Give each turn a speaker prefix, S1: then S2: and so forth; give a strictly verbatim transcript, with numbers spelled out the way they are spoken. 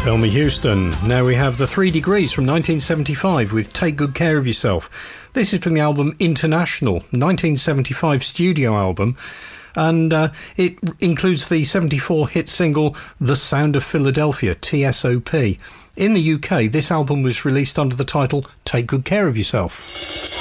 S1: Thelma Houston. Now we have the Three Degrees from nineteen seventy-five with Take Good Care of Yourself. This is from the album International, nineteen seventy-five studio album, and uh, it includes the seventy-four hit single The Sound of Philadelphia, T S O P. In the U K, this album was released under the title Take Good Care of Yourself.